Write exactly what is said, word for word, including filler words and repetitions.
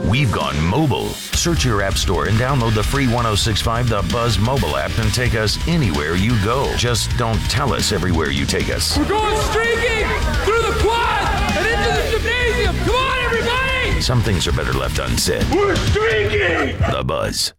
we've gone mobile. Search your app store and download the free ten sixty-five The Buzz mobile app and take us anywhere you go. Just don't tell us everywhere you take us. We're going streaking through the quad and into the gymnasium. Come on, everybody! Some things are better left unsaid. We're streaking! The Buzz.